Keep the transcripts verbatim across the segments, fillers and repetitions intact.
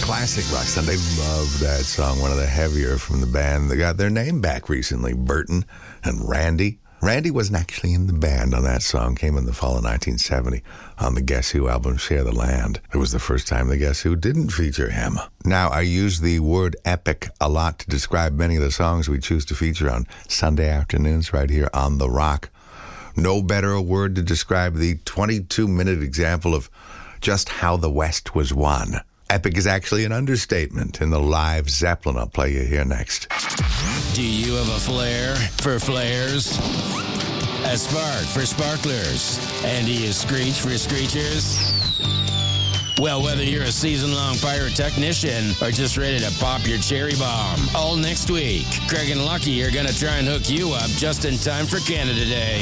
Classic rock Sunday. Love that song. One of the heavier from the band. They got their name back recently. Burton and Randy. Randy wasn't actually in the band on that song. Came in the fall of nineteen seventy on the Guess Who album, Share the Land. It was the first time the Guess Who didn't feature him. Now, I use the word epic a lot to describe many of the songs we choose to feature on Sunday afternoons right here on The Rock. No better a word to describe the twenty-two minute example of just how the West was won. Epic is actually an understatement in the live Zeppelin I'll play you here next. Do you have a flair for flares? A spark for sparklers? And do you screech for screechers? Well, whether you're a season-long pyrotechnician or just ready to pop your cherry bomb, all next week, Craig and Lucky are going to try and hook you up just in time for Canada Day.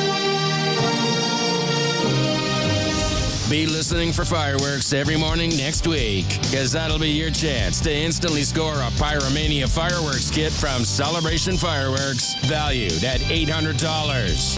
Be listening for fireworks every morning next week, because that'll be your chance to instantly score a Pyromania fireworks kit from Celebration Fireworks, valued at eight hundred dollars.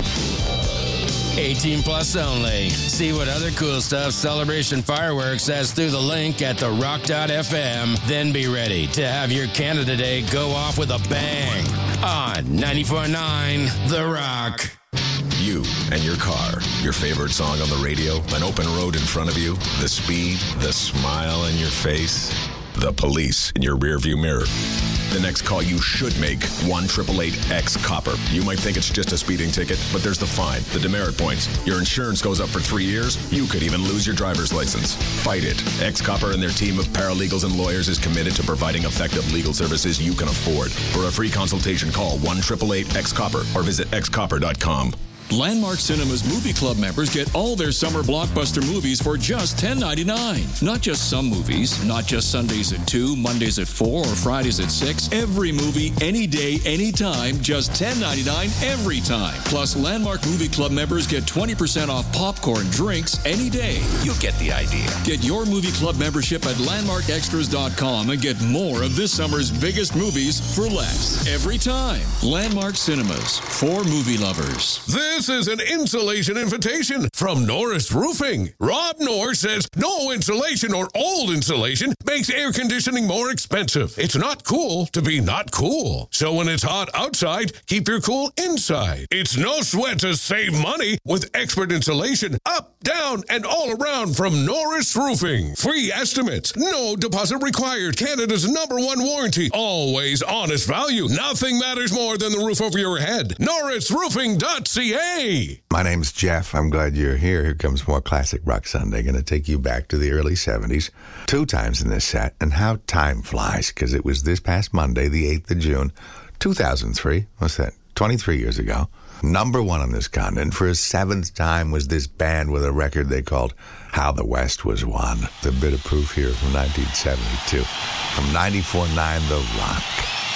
eighteen plus only. See what other cool stuff Celebration Fireworks has through the link at the rock dot f m. Then be ready to have your Canada Day go off with a bang on ninety-four point nine The Rock. You and your car, your favorite song on the radio, an open road in front of you, the speed, the smile on your face, the police in your rearview mirror. The next call you should make, one eight eight eight X copper. You might think it's just a speeding ticket, but there's the fine, the demerit points. Your insurance goes up for three years. You could even lose your driver's license. Fight it. X Copper and their team of paralegals and lawyers is committed to providing effective legal services you can afford. For a free consultation, call one eight eight eight X copper or visit x copper dot com. Landmark Cinemas Movie Club members get all their summer blockbuster movies for just ten ninety-nine. Not just some movies, not just Sundays at two, Mondays at four, or Fridays at six. Every movie, any day, anytime, just ten ninety-nine every time. Plus, Landmark Movie Club members get twenty percent off popcorn drinks any day. You get the idea. Get your movie club membership at landmark extras dot com and get more of this summer's biggest movies for less. Every time. Landmark Cinemas, for movie lovers. This is an insulation invitation from Norris Roofing. Rob Norris says no insulation or old insulation makes air conditioning more expensive. It's not cool to be not cool. So when it's hot outside, keep your cool inside. It's no sweat to save money with expert insulation up, down, and all around from Norris Roofing. Free estimates, no deposit required. Canada's number one warranty. Always honest value. Nothing matters more than the roof over your head. norris roofing dot c a. My name's Jeff. I'm glad you're here. Here comes more Classic Rock Sunday. Going to take you back to the early seventies, two times in this set, and how time flies, because it was this past Monday, the eighth of June, two thousand three. What's that? twenty-three years ago. Number one on this continent for a seventh time was this band with a record they called How the West Was Won. The bit of proof here from nineteen seventy-two. From ninety-four point nine The Rock.